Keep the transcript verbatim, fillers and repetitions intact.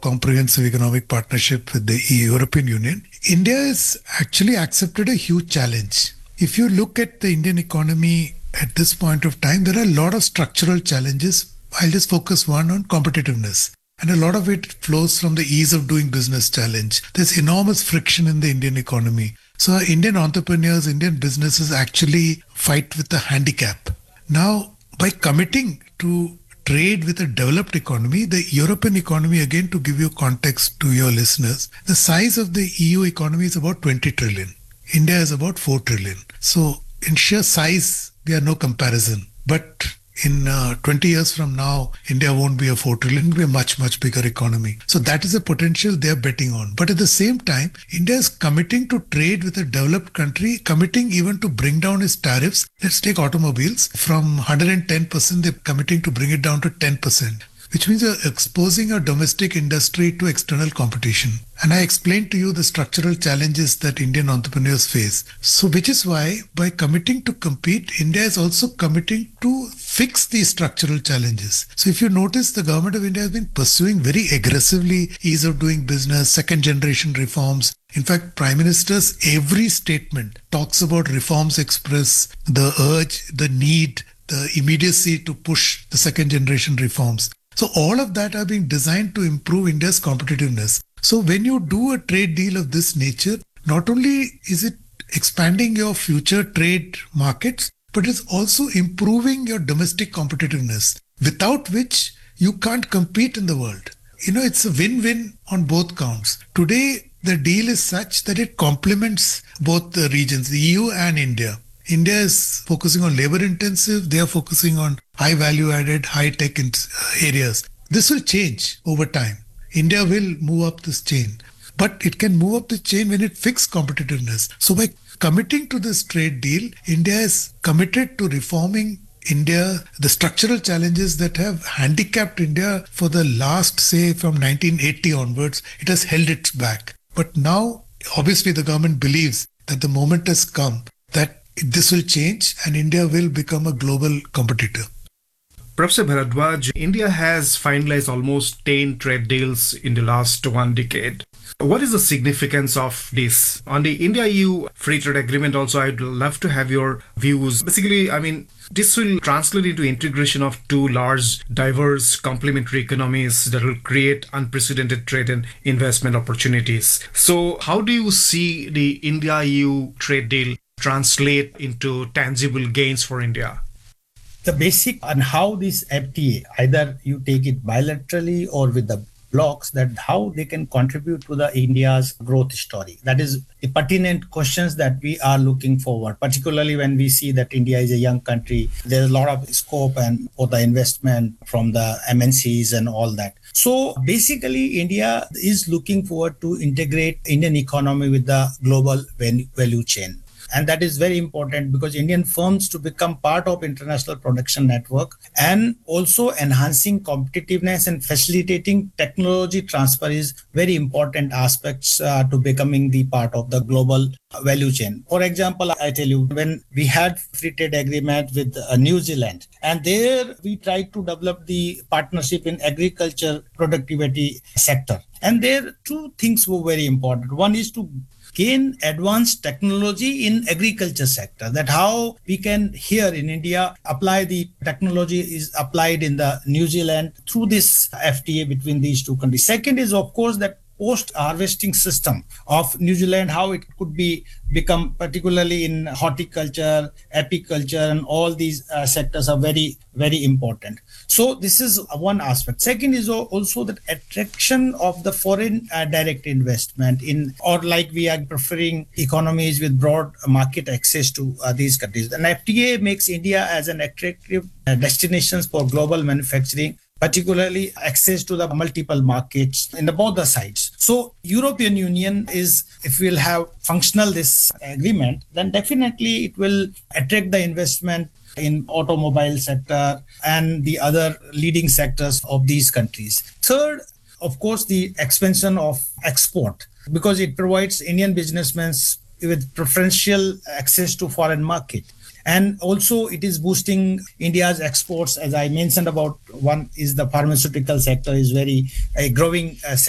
comprehensive economic partnership with the European Union, India has actually accepted a huge challenge. If you look at the Indian economy at this point of time, there are a lot of structural challenges. I'll just focus one on competitiveness. And a lot of it flows from the ease of doing business challenge. There's enormous friction in the Indian economy. So our Indian entrepreneurs, Indian businesses actually fight with the handicap. Now, by committing to trade with a developed economy, the European economy, again to give you context to your listeners, the size of the E U economy is about twenty trillion. India is about four trillion. So in sheer size, they are no comparison. But in uh, twenty years from now, India won't be a four trillion, it will be a much, much bigger economy. So that is a potential they are betting on. But at the same time, India is committing to trade with a developed country, committing even to bring down its tariffs. Let's take automobiles. From one hundred ten percent, they're committing to bring it down to ten percent. Which means you're exposing our domestic industry to external competition. And I explained to you the structural challenges that Indian entrepreneurs face. So which is why by committing to compete, India is also committing to fix these structural challenges. So if you notice, the government of India has been pursuing very aggressively ease of doing business, second generation reforms. In fact, Prime Minister's every statement talks about reforms express, the urge, the need, the immediacy to push the second generation reforms. So all of that are being designed to improve India's competitiveness. So when you do a trade deal of this nature, not only is it expanding your future trade markets, but it's also improving your domestic competitiveness, without which you can't compete in the world. You know, it's a win-win on both counts. Today, the deal is such that it complements both the regions, the E U and India. India is focusing on labor intensive, they are focusing on high value added, high tech areas. This will change over time. India will move up this chain, but it can move up the chain when it fixes competitiveness. So by committing to this trade deal, India is committed to reforming India, the structural challenges that have handicapped India for the last, say, from nineteen eighty onwards, it has held it back. But now, obviously, the government believes that the moment has come that this will change and India will become a global competitor. Professor Bharadwaj, India has finalized almost ten trade deals in the last one decade. What is the significance of this? On the India-E U free trade agreement also, I'd love to have your views. Basically, I mean, this will translate into integration of two large, diverse, complementary economies that will create unprecedented trade and investment opportunities. So how do you see the India-E U trade deal translate into tangible gains for India? The basic on how this F T A, either you take it bilaterally or with the blocks, that how they can contribute to the India's growth story. That is the pertinent questions that we are looking forward, particularly when we see that India is a young country. There's a lot of scope and for the investment from the M N Cs and all that. So basically, India is looking forward to integrate Indian economy with the global value chain. And that is very important because Indian firms to become part of international production network and also enhancing competitiveness and facilitating technology transfer is very important aspects uh, to becoming the part of the global value chain. For example, I tell you, when we had free trade agreement with uh, New Zealand, and there we tried to develop the partnership in agriculture productivity sector. And there two things were very important. One is to gain advanced technology in agriculture sector, that how we can here in India apply the technology is applied in the New Zealand through this F T A between these two countries. Second is, of course, that post-harvesting system of New Zealand, how it could be become, particularly in horticulture, apiculture, and all these uh, sectors are very, very important. So this is one aspect. Second is also that attraction of the foreign uh, direct investment in, or like we are preferring economies with broad market access to uh, these countries. And F T A makes India as an attractive uh, destinations for global manufacturing, particularly access to the multiple markets in the both the sides. So European Union is, if we'll have functional this agreement, then definitely it will attract the investment in automobile sector and the other leading sectors of these countries. Third, of course, the expansion of export, because it provides Indian businessmen with preferential access to foreign market. And also it is boosting India's exports. As I mentioned about, one is the pharmaceutical sector is very a growing uh, sector.